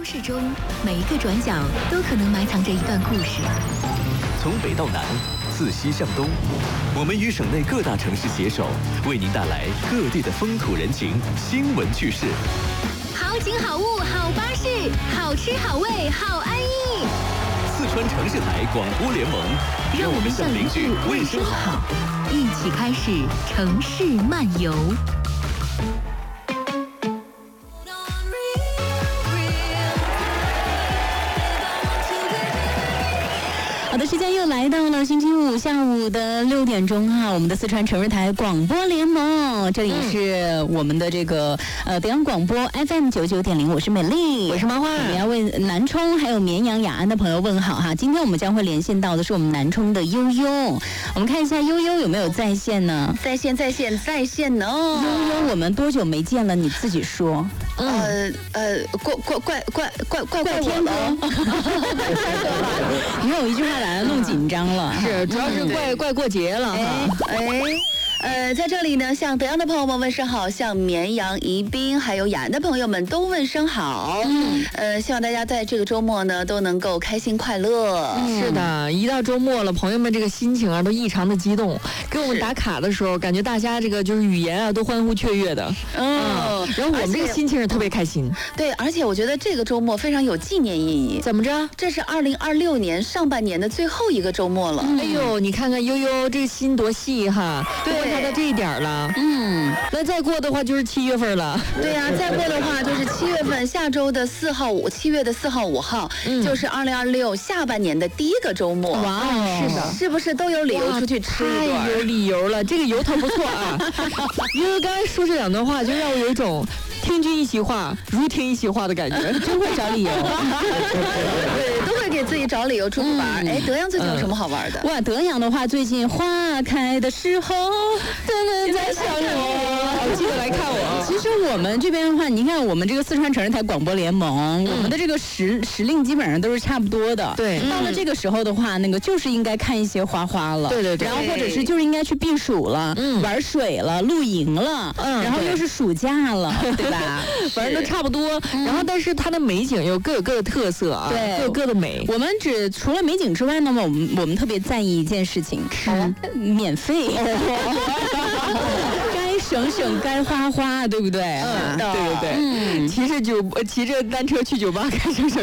市中，每一个转角都可能埋藏着一段故事。 从北到南，自西向东，我们与省内各大城市携手，为您带来各地的风土人情、新闻趣事。 好景好物好巴士，好吃好味好安逸。 四川城市台广播联盟，让我们向邻居问声好， 一起开始城市漫游。好的，时间又来到了星期五下午的6点钟哈，我们的四川城市台广播联盟，这里是我们的这个德阳广播 FM99.0，我是美丽， 我是麻花， 我们要为南充还有绵阳雅安的朋友问好哈。今天我们将会连线到的是我们南充的悠悠，我们看一下悠悠有没有在线呢？ 在线呢。 悠悠，我们多久没见了？你自己说。 怪天哥，你有一句话把它弄紧张了， 是，主要是怪过节了哈。在这里呢，向德阳的朋友们问声好，向绵阳、宜宾还有雅安的朋友们都问声好。希望大家在这个周末呢都能够开心快乐。 是的，一到周末了，朋友们这个心情啊都异常的激动。给我们打卡的时候，感觉大家这个就是语言啊都欢呼雀跃的。然后我们这个心情是特别开心。 对，而且我觉得这个周末非常有纪念意义。 怎么着？ 这是2026年上半年的最后一个周末了。 哎呦，你看看悠悠这个心多细哈， 对， 观察到这一点了。那再过的话就是7月份了。 对呀，再过的话就是7月份，下周的7月的4号、5号，就是2026下半年的第一个周末。 哇，是的， 是不是都有理由出去吃一顿？ 太有理由了，这个由头不错啊。因为刚才说这两段话，就让我有一种听君一席话，如听一席话的感觉，真会找理由。 对，都会给自己找理由出去玩。哎，德阳最近有什么好玩的？ 哇，德阳的话，最近花开的时候，他们在想我， 记得来看我。 其实我们这边的话，你看我们这个四川城市台广播联盟，我们的这个时令基本上都是差不多的。 对， 到了这个时候的话，那个就是应该看一些花了。 对。 然后或者是就是应该去避暑了，玩水了，露营了，然后又是暑假了，对吧？ 反正都差不多。然后但是它的美景又各有各的特色啊， 对， 各有各的美。 我们除了美景之外呢，我们特别在意一件事情，免费。省该花，对不对？ 对。骑着单车去酒吧该省。